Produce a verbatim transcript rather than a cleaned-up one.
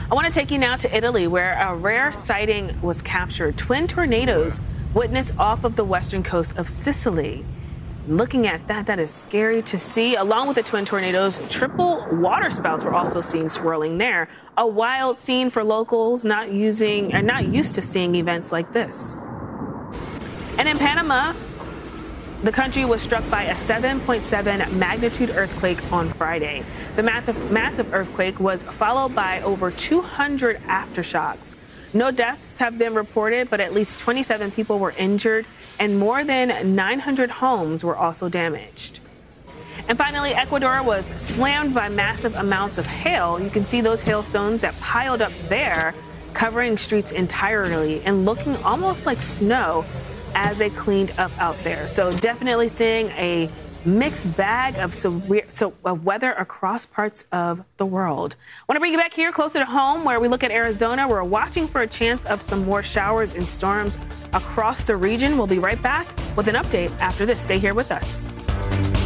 I want to take you now to Italy, where a rare sighting was captured. Twin tornadoes witnessed off of the western coast of Sicily. Looking at that, that is scary to see. Along with the twin tornadoes, triple waterspouts were also seen swirling there. A wild scene for locals not using or not used to seeing events like this. And in Panama, the country was struck by a seven point seven magnitude earthquake on Friday. The massive earthquake was followed by over two hundred aftershocks. No deaths have been reported, but at least twenty-seven people were injured, and more than nine hundred homes were also damaged. And finally, Ecuador was slammed by massive amounts of hail. You can see those hailstones that piled up there, covering streets entirely and looking almost like snow as they cleaned up out there. So definitely seeing a mixed bag of, severe, so, of weather across parts of the world. I want to bring you back here closer to home where we look at Arizona. We're watching for a chance of some more showers and storms across the region. We'll be right back with an update after this. Stay here with us.